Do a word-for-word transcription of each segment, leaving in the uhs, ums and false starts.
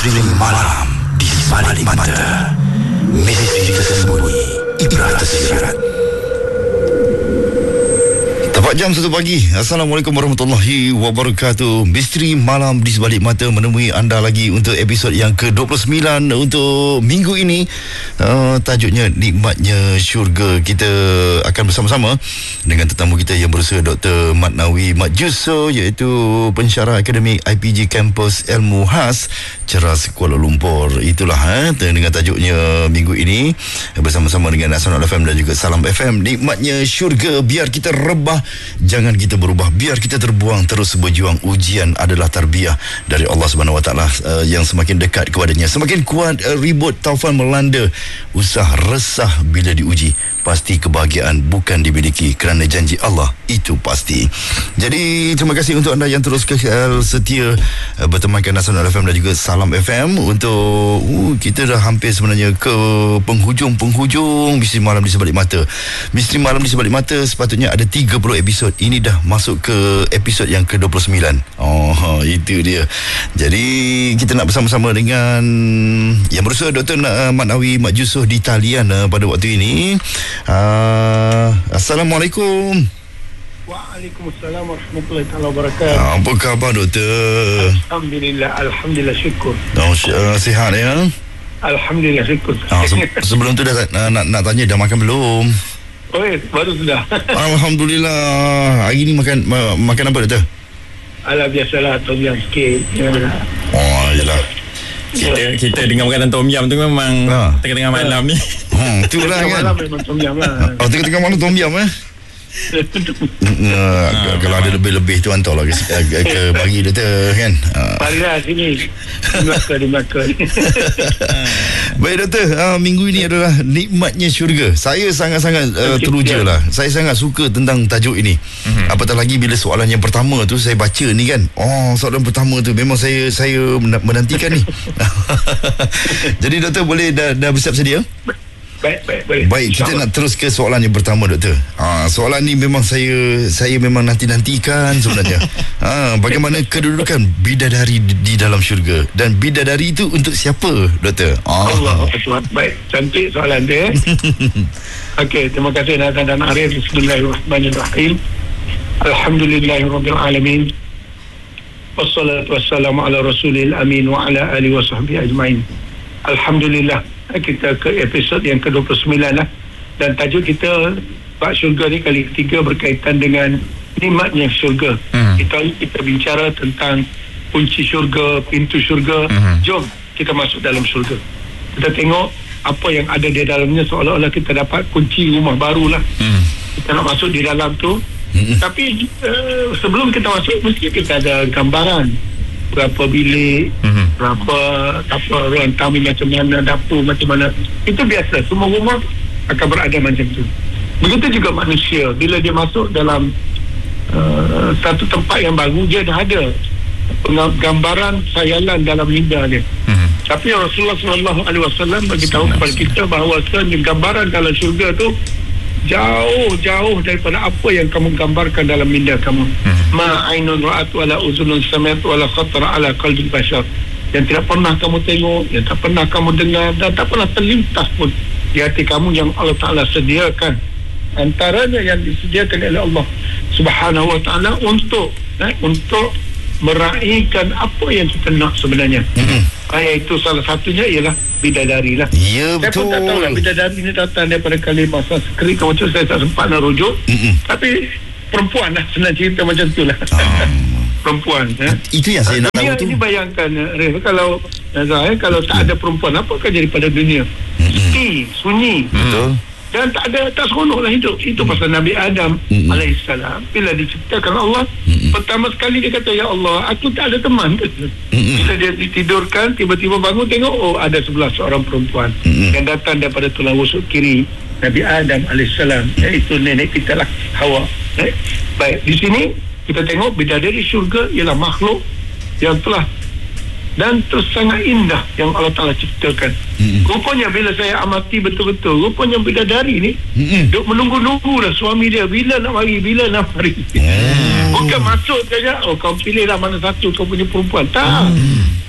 Misteri malam di sebalik mata. Misteri tersembunyi, ibrah tersirat. Tepat jam satu pagi. Assalamualaikum warahmatullahi wabarakatuh. Misteri malam di sebalik mata menemui anda lagi untuk episod yang ke dua puluh sembilan untuk minggu ini. Uh, tajuknya Nikmatnya Syurga. Kita akan bersama-sama dengan tetamu kita yang berusaha Doktor Mat Nawi Mat Yusof, iaitu pensyarah akademik I P J Kampus Ilmu Khas Ceras Kuala Lumpur. Itulah eh, dengan tajuknya minggu ini bersama-sama dengan Nasional F M dan juga Salam F M. Nikmatnya Syurga. Biar kita rebah, jangan kita berubah. Biar kita terbuang, terus berjuang. Ujian adalah tarbiyah dari Allah Subhanahu Wa Taala uh, yang semakin dekat kepadanya. Semakin kuat uh, ribut taufan melanda, usah resah bila diuji. Pasti kebahagiaan bukan dimiliki, kerana janji Allah itu pasti. Jadi terima kasih untuk anda yang terus kekal setia uh, bertemankan Nasional F M dan juga Salam F M. Untuk uh, kita dah hampir sebenarnya ke penghujung-penghujung Misteri Malam di Sebalik Mata. Misteri Malam di Sebalik Mata sepatutnya ada tiga puluh episod. Ini dah masuk ke episod yang ke dua puluh sembilan. Oh, itu dia. Jadi kita nak bersama-sama dengan yang berusaha Doktor Mat Nawi Mat Yusof di talian uh, pada waktu ini. Uh, Assalamualaikum. Waalaikumsalam warahmatullahi wabarakatuh. Uh, apa khabar Doktor? Alhamdulillah, alhamdulillah, syukur. Oh, uh, sihat ya? Alhamdulillah, syukur. Uh, se- sebelum tu dah uh, nak nak tanya dah makan belum? Oh, eh, baru sudah. Alhamdulillah. Hari ni makan ma- makan apa Doktor? Alah, biasalah, tom yam sikit. Ya. Oh, yalah. Kita, kita dengan makanan tom yam tu memang ha. tengah-tengah malam ni. Hmm, itulah kan. Malam memang tom yam lah. Oh, tengah-tengah malam tom yam eh? Uh, ha, kalau ada lebih-lebih tu hantarlah ke, ke, ke bagi dia tu kan. Uh. Marilah sini. Di Melaka, di Melaka. Baik Doktor, uh, minggu ini adalah Nikmatnya Syurga. Saya sangat-sangat uh, teruja lah. Saya sangat suka tentang tajuk ini. Mm-hmm. Apatah lagi bila soalan yang pertama tu saya baca ni kan. Oh, soalan pertama tu memang saya saya menantikan ni. Jadi Doktor boleh dah, dah bersiap sedia? Baik, baik, baik. Baik, kita nak terus ke soalan yang pertama Doktor. Ha, soalan ni memang saya saya memang nanti-nantikan sebenarnya. Ha, bagaimana kedudukan bidadari di, di dalam syurga, dan bidadari itu untuk siapa Doktor? Ha. Allah Tuhan. Baik, cantik soalan dia. Okey, terima kasih Nazan dan Arif. Bismillahirrahmanirrahim. Alhamdulillahirabbil alamin. Wassalatu wassalamu ala rasulil amin wa ala alihi wa sahbihi ajmain. Alhamdulillah, kita ke episod yang ke dua puluh sembilan lah. Dan tajuk kita bab syurga ni kali ketiga berkaitan dengan nikmatnya syurga. hmm. Kita kita bicara tentang kunci syurga, pintu syurga. hmm. Jom kita masuk dalam syurga. Kita tengok apa yang ada di dalamnya, seolah-olah kita dapat kunci rumah baru lah. hmm. Kita nak masuk di dalam tu. hmm. Tapi uh, sebelum kita masuk, mesti kita ada gambaran berapa bilik, mm-hmm. berapa apa ruang tamu macam mana, dapur macam mana. Itu biasa, semua rumah akan berada macam tu. Begitu juga manusia, bila dia masuk dalam uh, satu tempat yang baru, dia dah ada gambaran khayalan dalam minda dia. Mm-hmm. Tapi Rasulullah sallallahu alaihi wasallam beritahu kepada kita bahawa gambaran dalam syurga tu jauh-jauh daripada apa yang kamu gambarkan dalam minda kamu. hmm. Ma ainun ra'at wala uzunun sami'at wala khatara ala qalbi bashar. Yang tidak pernah kamu tengok, yang tak pernah kamu dengar, dan tak pernah terlintas pun di hati kamu yang Allah Ta'ala sediakan. Antaranya yang disediakan oleh Allah Subhanahu Wa Ta'ala untuk eh, untuk meraihkan apa yang kita nak sebenarnya. hmm. Iaitu salah satunya ialah bidadari lah. Ya, betul. Saya pun tak tahu lah bidadari ni datang daripada kalimah Sanskrit. Macam tu saya tak sempat nak rujuk. Mm-mm. Tapi perempuan lah, senang cerita macam tu lah. um. Perempuan eh. Itu yang saya nak tahu tu. Ini bayangkan Rif, kalau eh, kalau tak ada perempuan, apakah jadi pada dunia? Sepi, sunyi. Betul. Dan tak ada, tak seronok lah hidup. Itu pasal Nabi Adam mm-hmm. alaihissalam, bila diciptakan Allah, mm-hmm. pertama sekali dia kata, ya Allah, aku tak ada teman. mm-hmm. Bila dia ditidurkan, tiba-tiba bangun, tengok, oh ada sebelah seorang perempuan mm-hmm. yang datang daripada tulang rusuk kiri Nabi Adam alaihissalam, iaitu nenek kita lah, Hawa. eh? Baik, di sini kita tengok bidadari syurga ialah makhluk yang telah dan terus sangat indah yang Allah Ta'ala ciptakan. Mm-hmm. Rupanya bila saya amati betul-betul, rupanya bidadari ni mm-hmm. duk menunggu-nunggu lah suami dia bila nak mari, bila nak mari. mm. Bukan masuk saja, oh kau pilihlah mana satu kau punya perempuan. Tak. mm.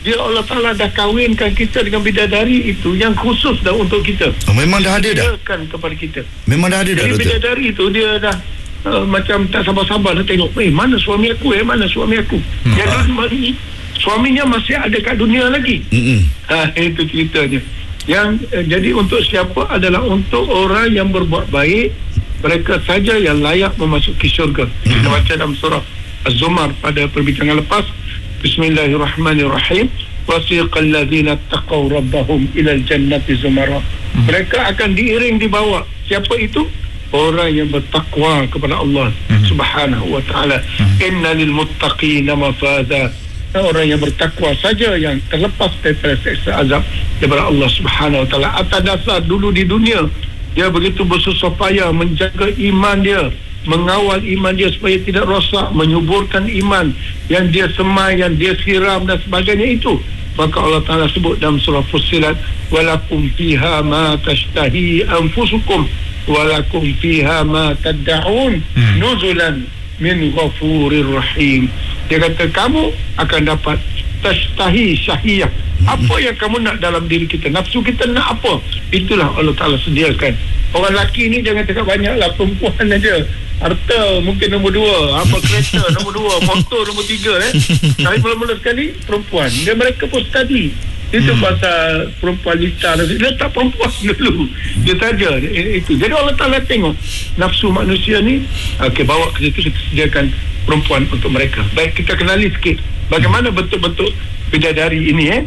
dia Allah Ta'ala dah kahwinkan kita dengan bidadari itu yang khusus dah untuk kita. Oh, memang dah ada dah? Kepada kita. Memang dah ada dah, jadi doktor? Bidadari itu dia dah uh, macam tak sabar-sabar nak tengok, eh mana suami aku, eh mana suami aku. Hmm. Yang ah. suaminya masih ada kat dunia lagi. Hmm. Ha, itu ceritanya. Yang uh, jadi untuk siapa adalah untuk orang yang berbuat baik, mereka saja yang layak memasuki syurga. Hmm. Kita baca dalam surah Az-Zumar pada perbincangan lepas. Bismillahirrahmanirrahim. Wasiqal ladzina taqaw rabbahum ilal jannati zumara. Hmm. Mereka akan diiring dibawa. Siapa itu? Orang yang bertakwa kepada Allah hmm. Subhanahu wa ta'ala. Hmm. Innalil muttaqina mafaza. Orang yang bertakwa saja yang terlepas daripada seksa azab daripada Allah Subhanahu wa ta'ala. Atas dasar dulu di dunia dia begitu bersusah payah menjaga iman dia, mengawal iman dia supaya tidak rosak, menyuburkan iman yang dia semai, yang dia siram dan sebagainya itu. Maka Allah Ta'ala sebut dalam surah Fussilat, walakum fiha ma tashtahi anfusukum walakum fiha ma tad'un nuzulan min ghafurir rahim. Dia kata kamu akan dapat tashtahi syahiyah, apa yang kamu nak dalam diri kita, nafsu kita nak apa, itulah Allah Ta'ala sediakan. Orang lelaki ni jangan cakap banyak lah, perempuan aja. Harta mungkin nombor dua, apa kereta nombor dua, motor nombor tiga eh. Tapi mula-mula sekali perempuan. Dia mereka pun study. Itu hmm. pasal perempuan lista. Dia tak perempuan dulu. Dia saja itu. Jadi Allah Ta'ala tengok nafsu manusia ni, okey, bawa ke situ, kita sediakan perempuan untuk mereka. Baik, kita kenali sikit bagaimana bentuk-bentuk bidadari ini eh.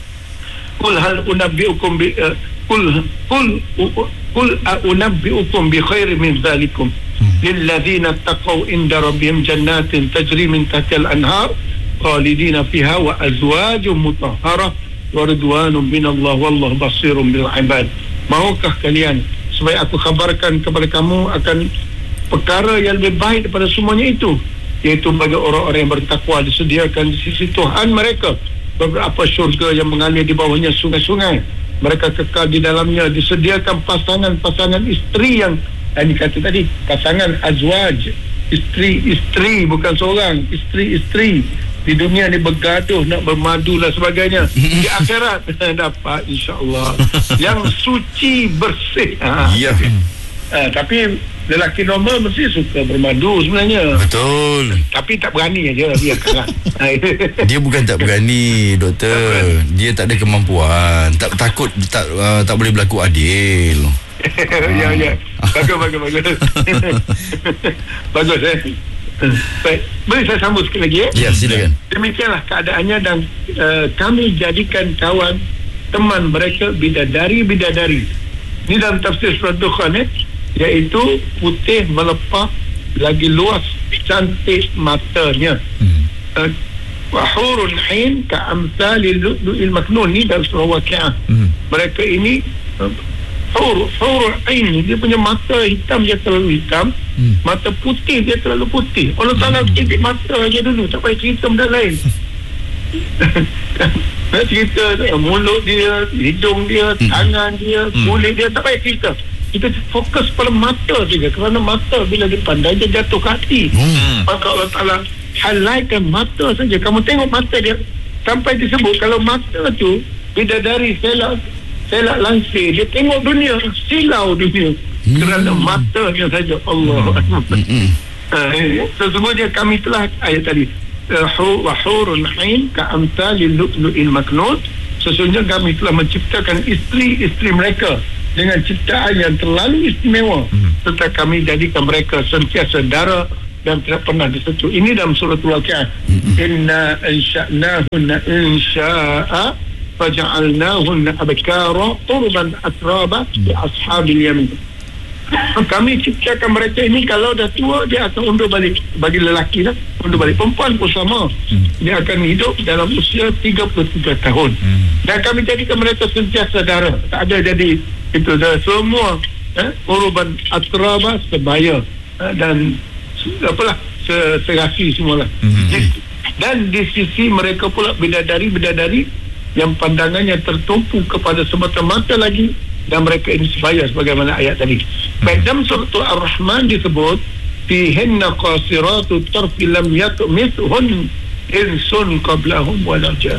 Qul hal unabbiukum bi qul qul qul unabbiukum bi khairin min zalikum lil ladzina taqaw inda rabbihim jannatin tajri min tahtiha al-anhar khalidina fiha wa azwajun mutahharah wa ridwanun minallah wallahu basirun bil ibad. Maukah kalian supaya aku kabarkan kepada kamu akan perkara yang lebih baik daripada semuanya itu, iaitu bagi orang-orang yang bertakwa disediakan di sisi Tuhan mereka beberapa syurga yang mengalir di bawahnya sungai-sungai, mereka kekal di dalamnya, disediakan pasangan-pasangan isteri yang ini kata tadi, pasangan azwaj, isteri-isteri, bukan seorang, isteri-isteri. Di dunia ni bergaduh nak bermadu dan sebagainya. Di akhirat dapat insya-Allah yang suci bersih. Ha. Ya. Ha, tapi lelaki normal mesti suka bermadu sebenarnya. Betul. Tapi tak berani aja, biarkanlah. Dia bukan tak berani, doktor. Dia tak ada kemampuan. Tak takut tak uh, tak boleh berlaku adil. Ya ya. Bagus bagus bagus. Bagus eh. Baik, boleh saya sambung sekali lagi eh? Ya, silakan. Demikianlah keadaannya dan uh, kami jadikan kawan teman mereka bidadari-bidadari. Ini dalam tafsir surah Dukhan eh, iaitu putih melepah lagi luas cantik matanya. Hmm. Uh, wa hurun ain ka amsalil lu'lu'il maknun, ni dalam surah Waqiah. Hmm. Mereka ini uh, hur hurun ain, dia punya mata hitam, dia terlalu hitam. Hmm. Mata putih, dia terlalu putih. Allah Ta'ala cerita mata aja dulu, tak payah cerita benda lain. Nak cerita mulut dia, hidung dia, hmm. tangan dia, kulit dia, tak payah cerita. Kita fokus pada mata saja, kerana mata bila dipandai dia jatuh ke hati. Hmm. Maka Allah Ta'ala halaikan mata saja. Kamu tengok mata dia, sampai disebut kalau mata tu bidadari selak selak langsir, dia tengok dunia, silau dunia. Hmm. Kerana matanya saja. Allah. Hmm. Uh, sesungguhnya kami telah ayat tadi wa hurun ain ka amsalil lu'lu'il maknun, sesungguhnya kami telah menciptakan isteri-isteri mereka dengan ciptaan yang terlalu istimewa, hmm. serta kami jadikan mereka sentiasa dara dan tidak pernah disentuh. Ini dalam surah Al-Waqiah. Hmm. Inna ansha'nahunna insya'a faja'alnahunna abkara turban atraba li ashabil yamin. Kami ciptakan mereka ini, kalau dah tua dia akan undur balik. Bagi lelaki lah, undur balik. Perempuan pun sama, hmm. dia akan hidup dalam usia tiga puluh tiga tahun. hmm. Dan kami jadikan mereka sentiasa dara, tak ada jadi itu dah semua eh, uruban atraba sebaya eh, dan apalah serasi semualah. hmm. Dan di sisi mereka pula bidadari-bidadari yang pandangannya tertumpu kepada semata-mata lagi, dan mereka ini sebaya sebagaimana ayat tadi. Baik, dalam surah Ar-Rahman disebut fihinna qasiratu tarfi lam yatmithun insun qablahum wala jan.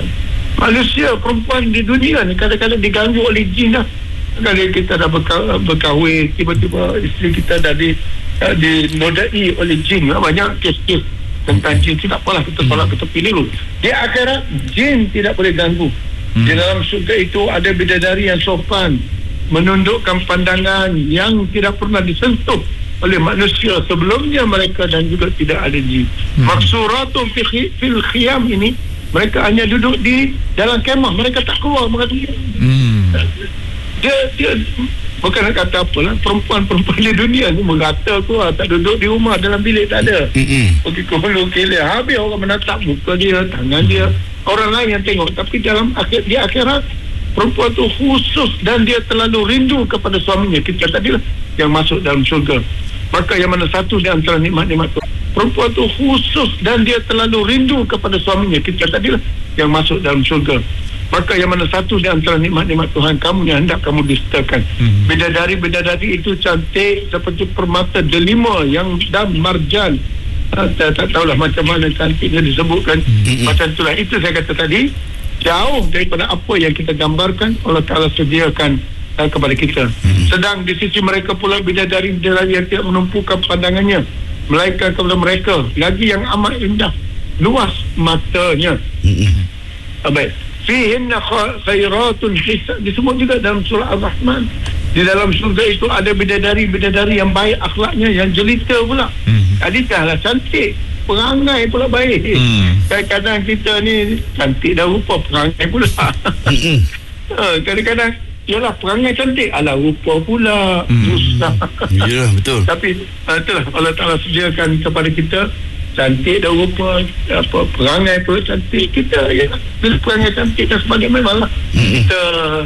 Manusia perempuan di dunia ni kadang-kadang diganggu oleh jin lah. Kalau kita dah berka- berkahwin, tiba-tiba isteri kita dah di uh, dinodai oleh jin. Banyak kes-kes tentang jin. Tidak apalah, kita solat, kita pilih dulu. Di akhirat jin tidak boleh ganggu. hmm. Di dalam surga itu ada bidadari yang sopan, menundukkan pandangan yang tidak pernah disentuh oleh manusia sebelumnya mereka, dan juga tidak ada jin. hmm. Maksuratun fil khiyam ini, mereka hanya duduk di dalam kemah, mereka tak keluar. Mereka hmm. dia dia bukan nak kata apalah, perempuan-perempuan di dunia ni merata keluar, tak duduk di rumah dalam bilik, tak ada. Mm-hmm. Pergi ke hulu kilir, habis orang menatap muka dia, tangan dia, orang lain yang tengok. Tapi dalam akhir, di akhirat perempuan tu khusus dan dia terlalu rindu kepada suaminya. Kita tadilah yang masuk dalam syurga. Maka yang mana satu di antara nikmat-nikmat tu, perempuan tu khusus dan dia terlalu rindu kepada suaminya. Kita tadilah yang masuk dalam syurga. Maka yang mana satu di antara nikmat-nikmat Tuhan kamu yang hendak kamu disertakan. hmm. Bidadari-bidadari itu cantik seperti permata delima yang dan marjan. uh, tak, tak tahulah macam mana cantiknya disebutkan. hmm. Macam itulah, itu saya kata tadi, jauh daripada apa yang kita gambarkan Allah Ta'ala sediakan uh, kepada kita. hmm. Sedang di sisi mereka pula bidadari-bidadari yang tidak menumpukan pandangannya melainkan kepada mereka lagi yang amat indah, luas matanya. hmm. Baik, fihinna khairatun hisab, disebut juga dalam surah Al-Rahman. Di dalam surga itu ada bidadari-bidadari yang baik akhlaknya, yang jelita pula. hmm. Tadi dah cantik, perangai pula baik. hmm. Kadang-kadang kita ni cantik dah rupa, perangai pula. hmm. Kadang-kadang yalah perangai cantik, alah rupa pula. hmm. Susah. Ya, betul. Tapi uh, itulah Allah Ta'ala sediakan kepada kita cantik dan rupa, apa, perangai pun cantik. Kita ya, bila perangai cantik dan sebagainya, memanglah mm-hmm. kita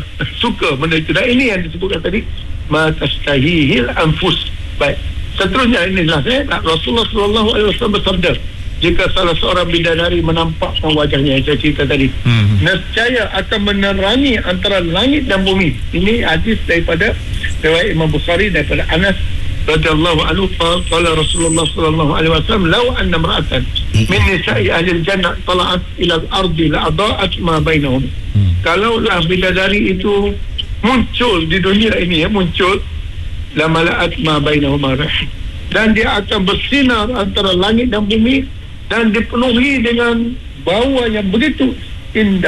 suka benda itu. Dan ini yang disebutkan tadi, ma tastahihil anfus. Baik, seterusnya inilah saya nak Rasulullah sallallahu alaihi wasallam bersabda, jika salah seorang bidadari menampakkan wajahnya, yang saya cerita tadi, mm-hmm. nescaya akan menerangi antara langit dan bumi. Ini hadis daripada riwayat Imam Bukhari daripada Anas radhiyallahu anhu, qala Rasulullah sallallahu alaihi wasallam, law anna imra'atan min nisa'i ahli al-jannah tala'at ila al-ardi la adaa'at ma bainahum. hmm. Kalaulah bidadari itu muncul di dunia ini, ya, muncul, la mala'at ma bainahum rih, dan dia akan bersinar antara langit dan bumi, dan dipenuhi dengan bau yang begitu indah.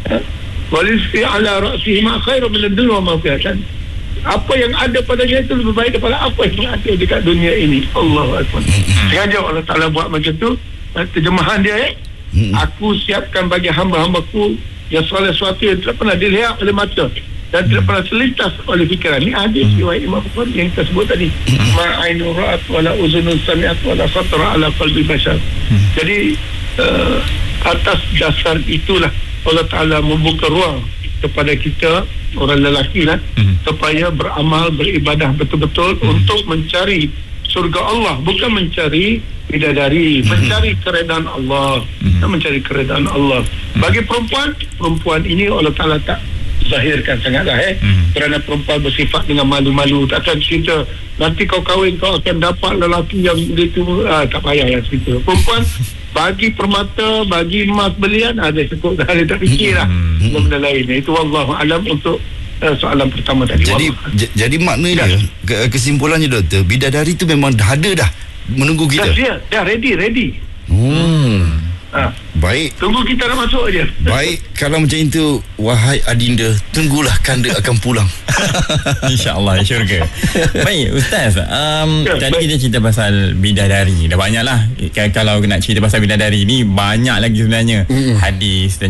Walisfi ala ra'sihi ma khairu min ad-dunya wa ma fiha. Apa yang ada padanya itu lebih baik daripada apa yang ada dekat dunia ini. Allahu Akbar. Sengaja Allah Ta'ala buat macam tu. Terjemahan dia, eh? Aku siapkan bagi hamba-hambaku yang segala sesuatu yang tidak pernah dilihat oleh mata dan tidak pernah selintas oleh fikiran. Ini hadis riwayat Imam Bukhari yang kita sebut tadi. Ma'ainu ra'at wala uzunun sami'at wala khatara ala qalbi bashar. Jadi uh, atas dasar itulah Allah Ta'ala membuka ruang kepada kita, orang lelaki lah, mm-hmm. supaya beramal, beribadah betul-betul mm-hmm. untuk mencari surga Allah, bukan mencari bidadari, mm-hmm. mencari keredaan Allah, mm-hmm. mencari keredaan Allah. Mm-hmm. Bagi perempuan, perempuan ini Allah Ta'ala tak zahirkan sangatlah, eh mm-hmm. kerana perempuan bersifat dengan malu-malu. Takkan cerita nanti kau kahwin kau akan dapat lelaki yang begitu, ah, tak payah yang cerita. Perempuan bagi permata, bagi emas belian, ada ah, cukup dah, dia tak fikir lah hmm. benda lain. Itu wallahu alam untuk uh, soalan pertama tadi. Jadi j- jadi maknanya ya. Kesimpulannya doktor, bidadari tu memang dah ada dah menunggu kita. Dah siap, dah ready, ready. Hmm. Ha. Baik. Tunggu kita nak masuk aja. Baik, kalau macam itu, wahai adinda, tunggulah kanda akan pulang. InsyaAllah, syurga. Baik, Ustaz, um, ya, tadi baik. kita cerita pasal bidadari. Dah banyak lah. Kalau nak cerita pasal bidadari ni, banyak lagi sebenarnya. Mm. Hadis dan